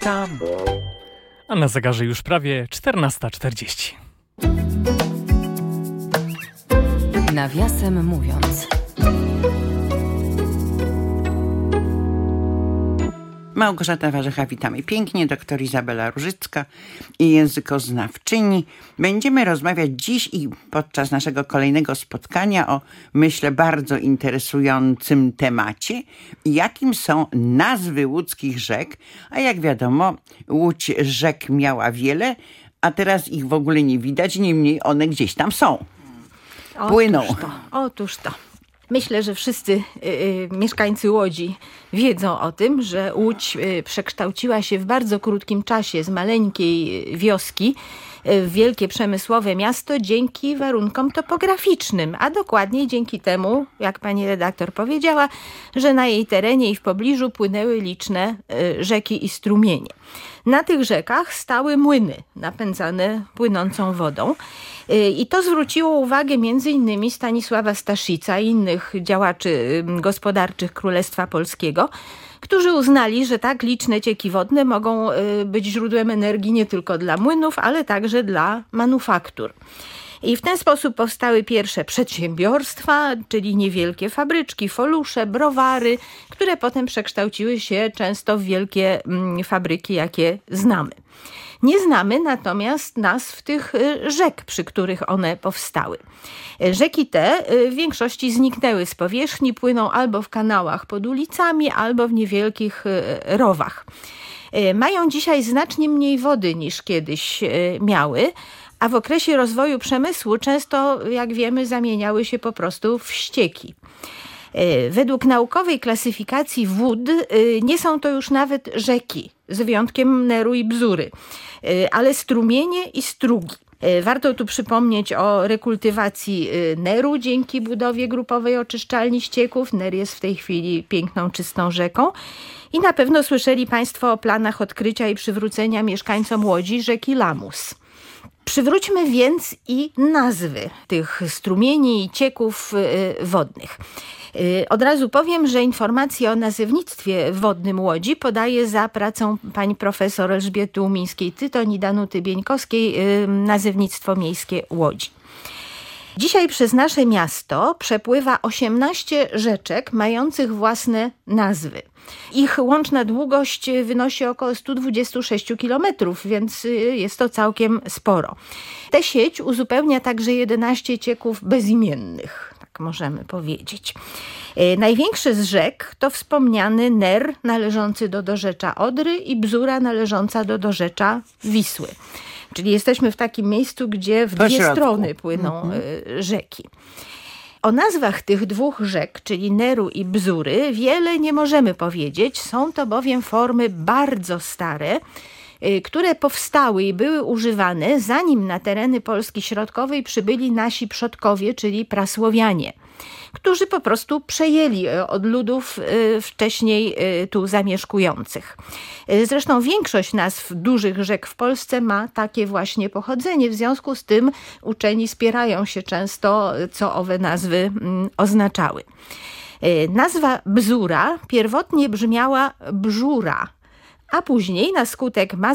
witam. A na zegarze już prawie 14:40. Nawiasem mówiąc. Małgorzata Warzecha, witamy pięknie, doktor Izabela Różycka i językoznawczyni. Będziemy rozmawiać dziś i podczas naszego kolejnego spotkania o, myślę, bardzo interesującym temacie, jakim są nazwy łódzkich rzek. A jak wiadomo, Łódź rzek miała wiele, a teraz ich w ogóle nie widać, niemniej one gdzieś tam są. Płyną. Otóż to. Myślę, że wszyscy mieszkańcy Łodzi wiedzą o tym, że Łódź przekształciła się w bardzo krótkim czasie z maleńkiej wioski w wielkie przemysłowe miasto dzięki warunkom topograficznym, a dokładniej dzięki temu, jak pani redaktor powiedziała, że na jej terenie i w pobliżu płynęły liczne rzeki i strumienie. Na tych rzekach stały młyny napędzane płynącą wodą. I to zwróciło uwagę m.in. Stanisława Staszica i innych działaczy gospodarczych Królestwa Polskiego, którzy uznali, że tak liczne cieki wodne mogą być źródłem energii nie tylko dla młynów, ale także dla manufaktur. I w ten sposób powstały pierwsze przedsiębiorstwa, czyli niewielkie fabryczki, folusze, browary, które potem przekształciły się często w wielkie fabryki, jakie znamy. Nie znamy natomiast nazw tych rzek, przy których one powstały. Rzeki te w większości zniknęły z powierzchni, płyną albo w kanałach pod ulicami, albo w niewielkich rowach. Mają dzisiaj znacznie mniej wody niż kiedyś miały, a w okresie rozwoju przemysłu często, jak wiemy, zamieniały się po prostu w ścieki. Według naukowej klasyfikacji wód nie są to już nawet rzeki, z wyjątkiem Neru i Bzury, ale strumienie i strugi. Warto tu przypomnieć o rekultywacji Neru dzięki budowie grupowej oczyszczalni ścieków. Ner jest w tej chwili piękną, czystą rzeką. I na pewno słyszeli Państwo o planach odkrycia i przywrócenia mieszkańcom Łodzi rzeki Lamus. Przywróćmy więc i nazwy tych strumieni i cieków wodnych. Od razu powiem, że informacje o nazewnictwie wodnym Łodzi podaję za pracą pani profesor Elżbiety Umińskiej-Tytoń i Danuty Bieńkowskiej Nazewnictwo miejskie Łodzi. Dzisiaj przez nasze miasto przepływa 18 rzeczek mających własne nazwy. Ich łączna długość wynosi około 126 km, więc jest to całkiem sporo. Tę sieć uzupełnia także 11 cieków bezimiennych, tak możemy powiedzieć. Największy z rzek to wspomniany Ner należący do dorzecza Odry i Bzura należąca do dorzecza Wisły. Czyli jesteśmy w takim miejscu, gdzie w dwie strony płyną rzeki. O nazwach tych dwóch rzek, czyli Neru i Bzury, wiele nie możemy powiedzieć. Są to bowiem formy bardzo stare, które powstały i były używane, zanim na tereny Polski Środkowej przybyli nasi przodkowie, czyli Prasłowianie, którzy po prostu przejęli od ludów wcześniej tu zamieszkujących. Zresztą większość nazw dużych rzek w Polsce ma takie właśnie pochodzenie. W związku z tym uczeni spierają się często, co owe nazwy oznaczały. Nazwa Bzura pierwotnie brzmiała Bżura, a później na skutek